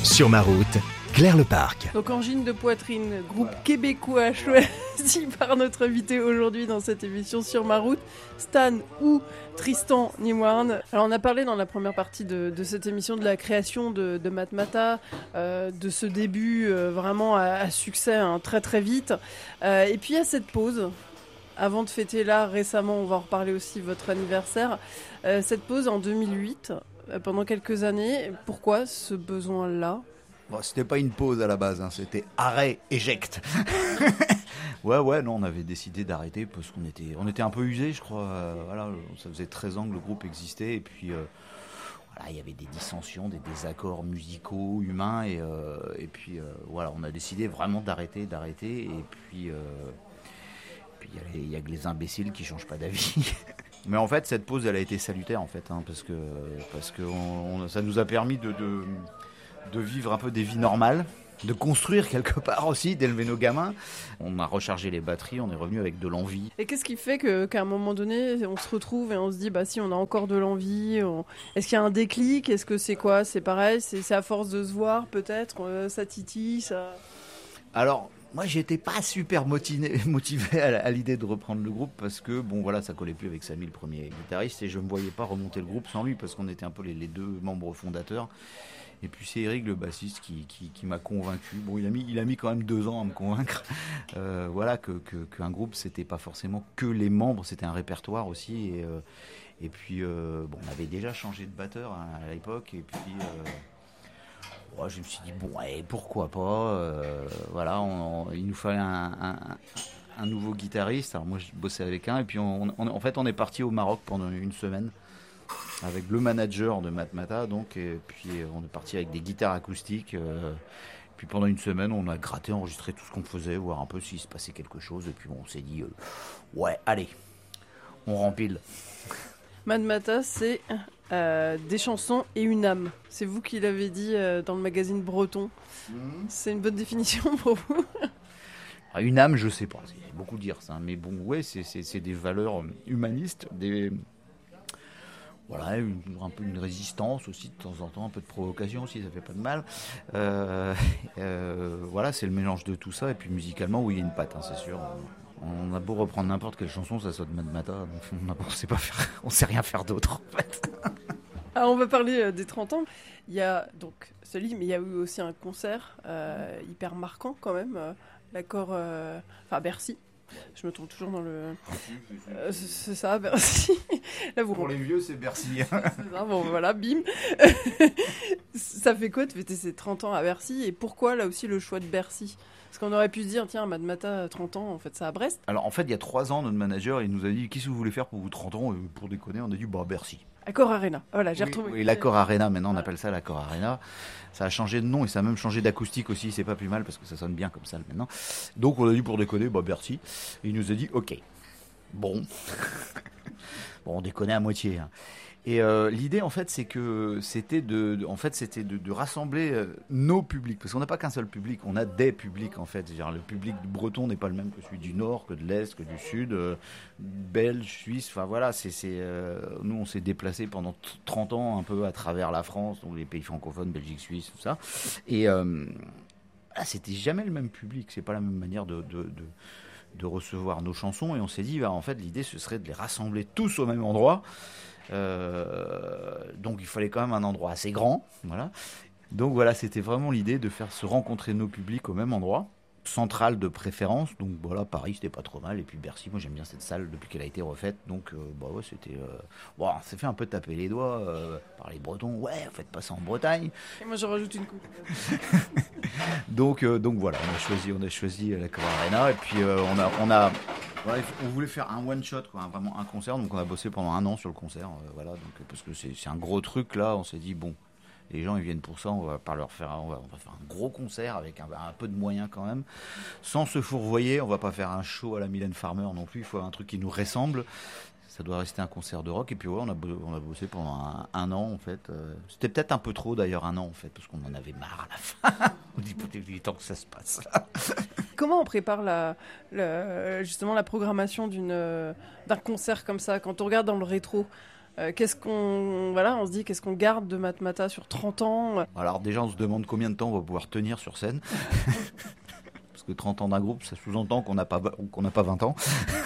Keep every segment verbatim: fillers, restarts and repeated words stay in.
Sur ma route, Claire Leparc. Donc Angine de poitrine, groupe québécois choisi par notre invité aujourd'hui dans cette émission Sur ma route, Stan ou Tristan Nimouarn. Alors on a parlé dans la première partie de, de cette émission de la création de, de Matmata, euh, de ce début euh, vraiment à, à succès hein, très très vite. Euh, et puis il y a cette pause. Avant de fêter là, récemment, on va en reparler aussi, votre anniversaire. Euh, cette pause en deux mille huit, euh, pendant quelques années, pourquoi ce besoin-là ? Bon, c'était pas une pause à la base, hein, c'était arrêt, éjecte. ouais, ouais, non, on avait décidé d'arrêter parce qu'on était, on était un peu usés, je crois. Euh, voilà, ça faisait treize ans que le groupe existait et puis euh, voilà, il y avait des dissensions, des désaccords musicaux, humains et, euh, et puis euh, voilà, on a décidé vraiment d'arrêter, d'arrêter et puis. Euh, Puis il y a que les imbéciles qui changent pas d'avis. Mais en fait, cette pause, elle a été salutaire en fait, hein, parce que parce que on, on, ça nous a permis de, de de vivre un peu des vies normales, de construire quelque part aussi, d'élever nos gamins. On a rechargé les batteries, on est revenu avec de l'envie. Et qu'est-ce qui fait que qu'à un moment donné, on se retrouve et on se dit bah si on a encore de l'envie, on... est-ce qu'il y a un déclic ? Est-ce que c'est quoi ? C'est pareil, c'est, c'est à force de se voir peut-être, euh, ça titille, ça. Alors. Moi, j'étais pas super motivé, motivé à, à l'idée de reprendre le groupe parce que, bon, voilà, ça collait plus avec Samy, le premier guitariste, et je me voyais pas remonter le groupe sans lui parce qu'on était un peu les, les deux membres fondateurs. Et puis c'est Eric, le bassiste, qui, qui, qui m'a convaincu. Bon, il a mis, il a mis quand même deux ans à me convaincre. Euh, voilà, que, que, qu'un groupe, c'était pas forcément que les membres, c'était un répertoire aussi. Et, euh, et puis, euh, bon, on avait déjà changé de batteur hein, à l'époque, et puis. Euh, Ouais, je me suis dit, bon, ouais, pourquoi pas euh, voilà, on, on, il nous fallait un, un, un nouveau guitariste. Alors moi, je bossais avec un. Et puis, on, on, en fait, on est parti au Maroc pendant une semaine avec le manager de Matmata. Donc, et puis, on est parti avec des guitares acoustiques. Euh, puis, pendant une semaine, on a gratté, enregistré tout ce qu'on faisait, voir un peu s'il se passait quelque chose. Et puis, bon, on s'est dit, euh, ouais, allez, on rempile. Matmata, c'est euh, des chansons et une âme. C'est vous qui l'avez dit euh, dans le magazine Breton. Mmh. C'est une bonne définition pour vous ? Une âme, je sais pas, c'est beaucoup dire ça. Mais bon, ouais, c'est, c'est, c'est des valeurs humanistes, des... Voilà, une, un peu une résistance aussi de temps en temps, un peu de provocation aussi, ça fait pas de mal. Euh, euh, voilà, c'est le mélange de tout ça. Et puis musicalement, oui, il y a une patte, hein, c'est sûr. On a beau reprendre n'importe quelle chanson, ça sonne Matmata, donc on sait pas faire, on sait rien faire d'autre en fait. Alors on va parler euh, des trente ans. Il y a donc celui, mais il y a eu aussi un concert euh, hyper marquant quand même, euh, l'accord, euh, enfin Bercy. Je me trompe toujours dans le. Euh, c'est, c'est ça, Bercy. Là, vous Pour rend... les vieux, c'est Bercy. C'est ça, bon voilà, bim. Ça fait quoi de fêter ces trente ans à Bercy ? Et pourquoi là aussi le choix de Bercy ? Parce qu'on aurait pu se dire, tiens, Matmata, trente ans, en fait, ça à Brest. Alors, en fait, il y a trois ans, notre manager, il nous a dit, qu'est-ce que vous voulez faire pour vous trente ans ? Et pour déconner, on a dit, bah, Bercy. Accor Arena. Voilà, j'ai oui, retrouvé. Oui, l'Accor Arena, maintenant, on appelle ça l'Accor Arena. Ça a changé de nom et ça a même changé d'acoustique aussi. C'est pas plus mal parce que ça sonne bien comme ça maintenant. Donc, on a dit, pour déconner, bah, Bercy. Et il nous a dit, ok. Bon. Bon, on déconnait à moitié, hein. Et euh, l'idée, en fait, c'est que c'était de, de en fait, c'était de, de rassembler euh, nos publics, parce qu'on n'a pas qu'un seul public, on a des publics, en fait. C'est-à-dire, le public breton n'est pas le même que celui du Nord, que de l'Est, que du Sud, euh, belge, suisse. Enfin voilà, c'est, c'est euh, nous, on s'est déplacés pendant trente ans un peu à travers la France, donc les pays francophones, Belgique, Suisse, tout ça. Et euh, ah, c'était jamais le même public. C'est pas la même manière de, de, de de recevoir nos chansons. Et on s'est dit, bah, en fait, l'idée, ce serait de les rassembler tous au même endroit. Euh, donc il fallait quand même un endroit assez grand, voilà. Donc voilà, c'était vraiment l'idée de faire se rencontrer nos publics au même endroit, centrale de préférence. Donc voilà, Paris c'était pas trop mal, et puis Bercy, moi j'aime bien cette salle depuis qu'elle a été refaite. Donc euh, bah ouais, c'était euh... bon, on s'est fait un peu taper les doigts euh, par les Bretons. Ouais, faites pas ça en Bretagne. Et moi je rajoute une coupe. donc euh, donc voilà, on a choisi on a choisi l'Accor Arena, et puis euh, on a on a Ouais, on voulait faire un one shot, quoi, vraiment un concert, donc on a bossé pendant un an sur le concert, euh, voilà, donc parce que c'est, c'est un gros truc là. On s'est dit bon, les gens ils viennent pour ça, on va pas leur faire, on va, on va faire un gros concert avec un, un peu de moyens quand même, sans se fourvoyer. On va pas faire un show à la Mylène Farmer non plus. Il faut un truc qui nous ressemble. Ça doit rester un concert de rock. Et puis ouais, on a on a bossé pendant un, un an en fait. Euh, c'était peut-être un peu trop d'ailleurs un an en fait, parce qu'on en avait marre à la fin. On dit peut-être il est temps que ça se passe là. Comment on prépare la, la, justement la programmation d'une, d'un concert comme ça ? Quand on regarde dans le rétro, Euh, qu'est-ce qu'on, voilà, on se dit qu'est-ce qu'on garde de Matmata sur trente ans. Alors déjà, on se demande combien de temps on va pouvoir tenir sur scène. Parce que trente ans d'un groupe, ça sous-entend qu'on n'a pas, qu'on n'a pas vingt ans.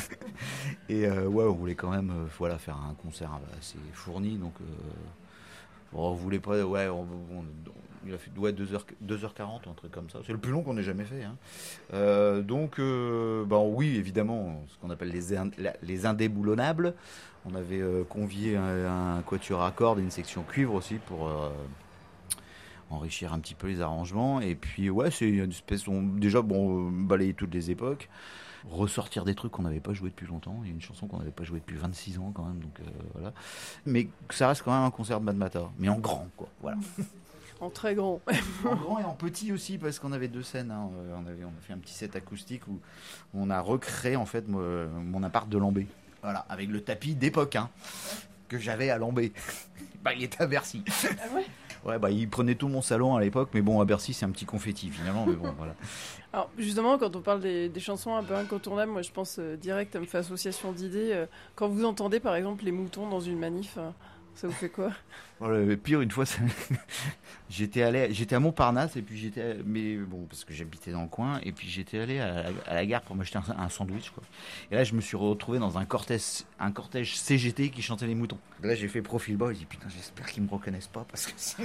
Et euh, ouais, on voulait quand même euh, voilà, faire un concert assez fourni. Donc, euh, bon, on voulait pas. Ouais, on, on, il a fait ouais, deux heures quarante, un truc comme ça. C'est le plus long qu'on ait jamais fait. Hein. Euh, donc, euh, bah, oui, évidemment, ce qu'on appelle les, ind- les indéboulonnables. On avait euh, convié un, un quatuor à cordes et une section cuivre aussi pour. Euh, enrichir un petit peu les arrangements. Et puis, ouais, c'est une espèce. On, déjà, bon, balayer toutes les époques. Ressortir des trucs qu'on n'avait pas joué depuis longtemps. Il y a une chanson qu'on n'avait pas jouée depuis vingt-six ans, quand même. Donc, euh, voilà. Mais ça reste quand même un concert de Matmata. Mais en grand, quoi. Voilà. En très grand. En grand et en petit aussi, parce qu'on avait deux scènes. Hein. On, avait, on a fait un petit set acoustique où on a recréé, en fait, mon, mon appart de Lambé. Voilà, avec le tapis d'époque, hein, que j'avais à Lambé. Bah, il était à Bercy. Ah ouais? Ouais, bah, il prenait tout mon salon à l'époque, mais bon, à Bercy, c'est un petit confetti finalement, mais bon, voilà. Alors, justement, quand on parle des, des chansons un peu incontournables, moi je pense euh, direct, ça me fait association d'idées. Euh, quand vous entendez par exemple les moutons dans une manif, euh, ça vous fait quoi? Voilà, le pire, une fois, ça... j'étais allé, j'étais à Montparnasse, et puis j'étais, mais bon, parce que j'habitais dans le coin, et puis j'étais allé à la, à la gare pour m'acheter un, un sandwich, quoi. Et là, je me suis retrouvé dans un cortège, un cortège C G T qui chantait les moutons. Là, j'ai fait profil bas, j'ai dit putain, j'espère qu'ils me reconnaissent pas, parce que sinon.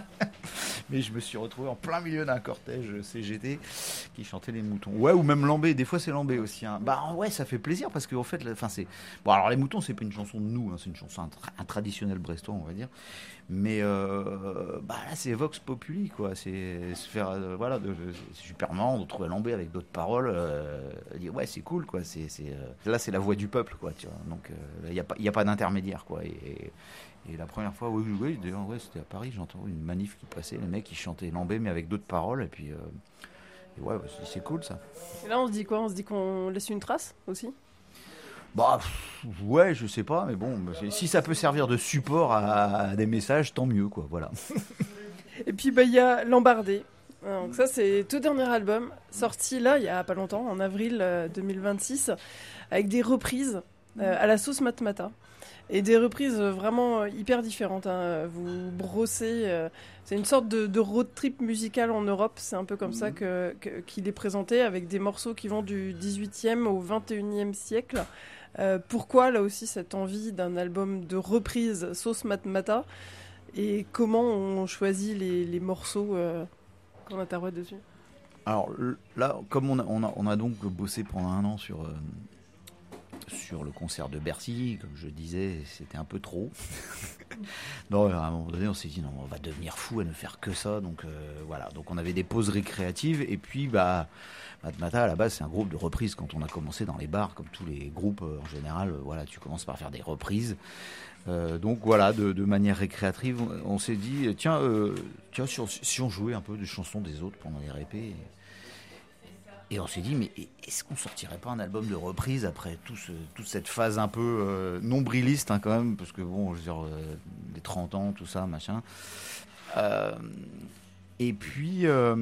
Mais je me suis retrouvé en plein milieu d'un cortège C G T qui chantait les moutons. Ouais, ou même Lambé, des fois c'est Lambé aussi. Hein. Bah ouais, ça fait plaisir parce qu'en fait, enfin c'est. Bon, alors les moutons, c'est pas une chanson de nous, hein, c'est une chanson, un, tra- un traditionnel brestois, on va dire. Mais euh, bah là, c'est Vox Populi, quoi. C'est se faire. Euh, voilà, de, c'est super marrant de retrouver Lambé avec d'autres paroles. Euh, dire ouais, c'est cool, quoi. C'est, c'est, euh, là, c'est la voix du peuple, quoi, tu vois. Donc il euh, n'y a, a pas d'intermédiaire, quoi. Et, et, Et la première fois, oui, oui, d'ailleurs, ouais, c'était à Paris, j'entends une manif qui passait, les mecs qui chantaient Lambé mais avec d'autres paroles, et puis euh, et ouais, c'est, c'est cool ça. Et là, on se dit quoi? On se dit qu'on laisse une trace aussi? Bah pff, ouais, je sais pas, mais bon, si ça peut servir de support à, à des messages, tant mieux, quoi, voilà. Et puis, bah, il y a Lambardé. Donc ça, c'est tout dernier album, sorti là, il y a pas longtemps, en avril euh, deux mille vingt-six, avec des reprises euh, à la sauce Matmata. Et des reprises vraiment hyper différentes. Hein. Vous brossez. Euh, c'est une sorte de, de road trip musical en Europe. C'est un peu comme mmh. ça que, que, qu'il est présenté, avec des morceaux qui vont du dix-huitième au vingt et unième siècle. Euh, pourquoi, là aussi, cette envie d'un album de reprise sauce Matmata? Et comment on choisit les, les morceaux euh, qu'on interprète dessus? Alors là, comme on a, on a, on a donc bossé pendant un an sur... Euh... sur le concert de Bercy, comme je disais, c'était un peu trop. Non, à un moment donné, on s'est dit non, on va devenir fou à ne faire que ça. Donc euh, voilà, donc on avait des pauses récréatives et puis bah Matmata à la base c'est un groupe de reprises. Quand on a commencé dans les bars, comme tous les groupes euh, en général, euh, voilà, tu commences par faire des reprises. Euh, donc voilà, de, de manière récréative, on, on s'est dit tiens, euh, tiens si, on, si on jouait un peu des chansons des autres pendant les répés. Et, Et on s'est dit, mais est-ce qu'on sortirait pas un album de reprise après tout ce, toute cette phase un peu euh, nombriliste, hein, quand même, parce que bon, je veux dire, euh, les trente ans, tout ça, machin. Euh, et puis, euh,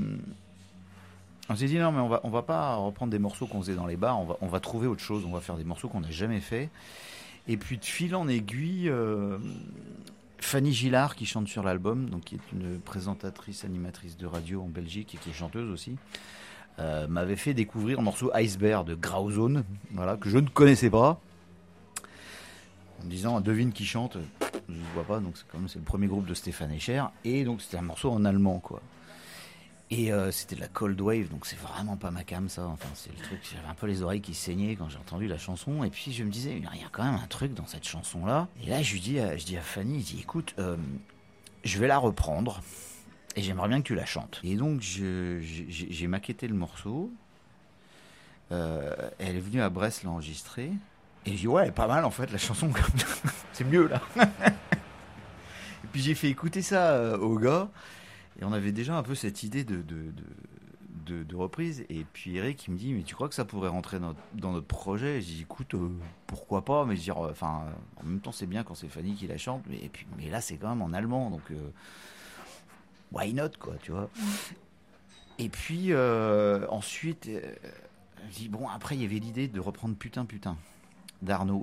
on s'est dit, non, mais on va, on va pas reprendre des morceaux qu'on faisait dans les bars, on va, on va trouver autre chose, on va faire des morceaux qu'on n'a jamais fait. Et puis, de fil en aiguille, euh, Fanny Gillard, qui chante sur l'album, donc qui est une présentatrice, animatrice de radio en Belgique et qui est chanteuse aussi, Euh, m'avait fait découvrir le morceau Iceberg de Grauzone, voilà, que je ne connaissais pas, en me disant devine qui chante, je ne vois pas, donc c'est quand même c'est le premier groupe de Stéphane Escher, et donc c'était un morceau en allemand, quoi. Et euh, c'était de la cold wave, donc c'est vraiment pas ma cam, ça. Enfin, c'est le truc, j'avais un peu les oreilles qui saignaient quand j'ai entendu la chanson, et puis je me disais il y a quand même un truc dans cette chanson là. Et là je lui dis à, je dis à Fanny, je dis écoute, euh, je vais la reprendre. Et j'aimerais bien que tu la chantes. Et donc, je, j'ai, j'ai maquetté le morceau. Euh, elle est venue à Brest l'enregistrer. Et je dis, ouais, pas mal en fait, la chanson. C'est mieux là. Et puis j'ai fait écouter ça euh, au gars. Et on avait déjà un peu cette idée de, de, de, de, de reprise. Et puis Eric, il me dit, mais tu crois que ça pourrait rentrer dans, dans notre projet? Et je dis, écoute, euh, pourquoi pas? Mais je dis, enfin, euh, en même temps, c'est bien quand c'est Fanny qui la chante. Mais, et puis, mais là, c'est quand même en allemand. Donc. Euh, why not, quoi, tu vois. Et puis, euh, ensuite, euh, je dis, bon, après, il y avait l'idée de reprendre Putain, Putain, d'Arnaud.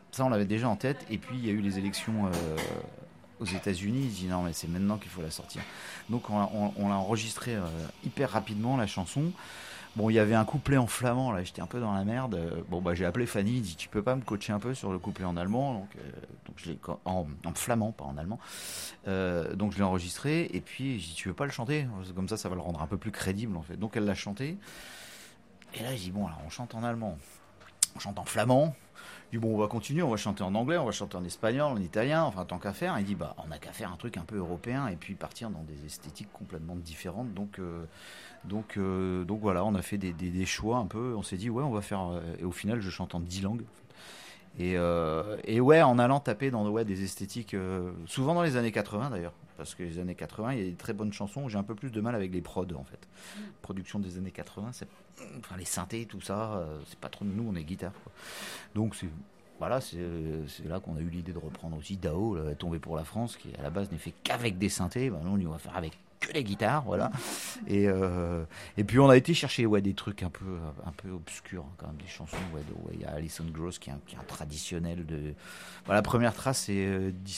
ça, on l'avait déjà en tête. Et puis, il y a eu les élections euh, aux États-Unis. Il dit non, mais c'est maintenant qu'il faut la sortir. Donc, on, on, on l'a enregistré euh, hyper rapidement, la chanson. Bon, il y avait un couplet en flamand, là, j'étais un peu dans la merde. Bon, bah, j'ai appelé Fanny, il dit tu peux pas me coacher un peu sur le couplet en allemand, donc, euh, donc je l'ai en, en flamand, pas en allemand. Euh, donc je l'ai enregistré et puis j'ai dit tu veux pas le chanter, comme ça, ça va le rendre un peu plus crédible en fait. Donc elle l'a chanté. Et là, j'ai dit bon, alors on chante en allemand, on chante en flamand. Il dit bon, on va continuer, on va chanter en anglais, on va chanter en espagnol, en italien, enfin tant qu'à faire. Il dit bah on a qu'à faire un truc un peu européen et puis partir dans des esthétiques complètement différentes. Donc euh, donc euh, donc voilà, on a fait des, des, des choix un peu. On s'est dit ouais, on va faire. Euh, et au final, je chante en dix langues. Et, euh, et ouais, en allant taper dans ouais, des esthétiques, euh, souvent dans les années quatre-vingts d'ailleurs, parce que les années quatre-vingts, il y a des très bonnes chansons. J'ai un peu plus de mal avec les prods en fait. Production des années quatre-vingts, c'est, enfin les synthés, tout ça, euh, c'est pas trop de nous, on est guitare. Quoi. Donc c'est voilà, c'est, c'est là qu'on a eu l'idée de reprendre aussi Dao, là, Tombé pour la France, qui à la base n'est fait qu'avec des synthés. Ben, nous, on y va faire avec que les guitares, voilà. Et, euh, et puis on a été chercher ouais, des trucs un peu, un peu obscurs, hein, quand même, des chansons. Ouais, de, ouais, il y a Alison Gross qui est un, qui est un traditionnel de. Bah, la première trace, c'est euh,